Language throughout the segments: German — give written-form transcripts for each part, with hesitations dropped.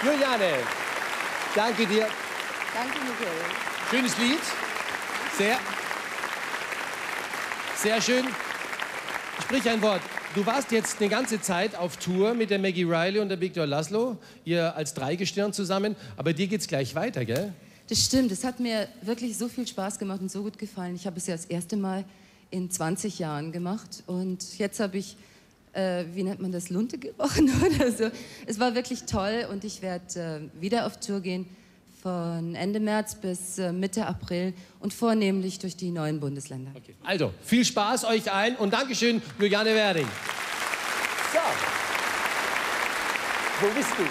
Juliane, danke dir. Danke, Michael. Schönes Lied. Sehr schön. Sprich ein Wort. Du warst jetzt eine ganze Zeit auf Tour mit der Maggie Reilly und der Victor Laszlo, ihr als Dreigestirn zusammen, aber dir geht's gleich weiter, gell? Das stimmt, es hat mir wirklich so viel Spaß gemacht und so gut gefallen. Ich habe es ja das erste Mal in 20 Jahren gemacht und jetzt habe ich, wie nennt man das, Lunte gebrochen oder so. Es war wirklich toll und ich werde wieder auf Tour gehen von Ende März bis Mitte April und vornehmlich durch die neuen Bundesländer. Okay. Also, viel Spaß euch allen und Dankeschön, Juliane Werding. So, wo bist du?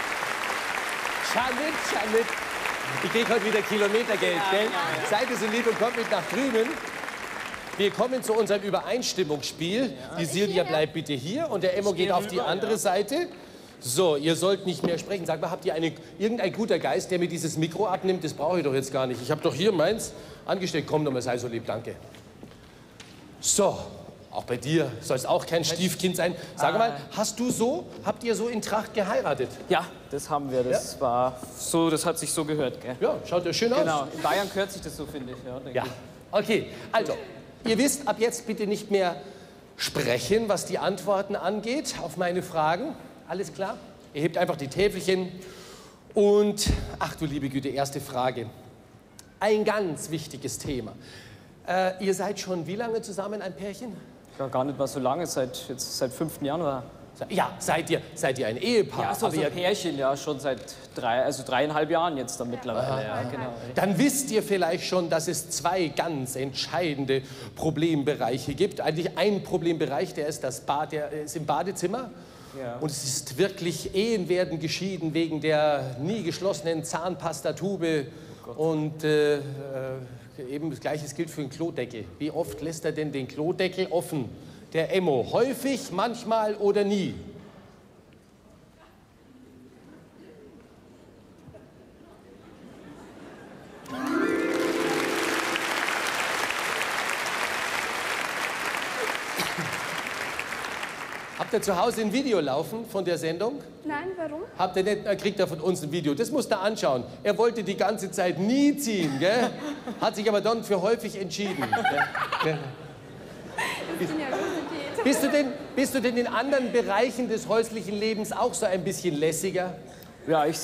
Janet. Ich krieg heute wieder Kilometergeld, gell? Ja. Seid ihr so lieb und kommt mit nach drüben. Wir kommen zu unserem Übereinstimmungsspiel. Ja. Die Silvia bleibt bitte hier und der Emmo geht auf die andere Seite. So, ihr sollt nicht mehr sprechen. Sag mal, habt ihr irgendein guter Geist, der mir dieses Mikro abnimmt? Das brauche ich doch jetzt gar nicht. Ich habe doch hier meins angesteckt. Komm doch mal, sei so lieb, danke. So, auch bei dir soll es auch kein Stiefkind sein. Sag mal, habt ihr so in Tracht geheiratet? Ja, das haben wir. Das war so, das hat sich so gehört, gell? Ja, schaut ja schön aus. Genau, in Bayern gehört sich das so, finde ich. Ja, Okay, also, ihr wisst ab jetzt bitte nicht mehr sprechen, was die Antworten angeht auf meine Fragen. Alles klar? Ihr hebt einfach die Täfelchen und, ach du liebe Güte, erste Frage. Ein ganz wichtiges Thema. Ihr seid schon wie lange zusammen, ein Pärchen? Ja, gar nicht mal so lange, seit 5. Januar. Ja, seid ihr ein Ehepaar? Ja, so ein Pärchen, ja, schon seit 3,5 Jahren jetzt dann mittlerweile. Ja, genau. Dann wisst ihr vielleicht schon, dass es 2 ganz entscheidende Problembereiche gibt. Eigentlich ein Problembereich, der ist im Badezimmer. Ja. Und es ist wirklich, Ehen werden geschieden wegen der nie geschlossenen Zahnpastatube. Oh und eben das Gleiche gilt für den Klodeckel. Wie oft lässt er denn den Klodeckel offen? Der Emmo. Häufig, manchmal oder nie? Habt ihr zu Hause ein Video laufen von der Sendung? Nein, warum? Habt ihr nicht, kriegt er von uns ein Video. Das musst du anschauen. Er wollte die ganze Zeit nie ziehen, gell? Hat sich aber dann für häufig entschieden. Bist du denn in anderen Bereichen des häuslichen Lebens auch so ein bisschen lässiger? Ja, ich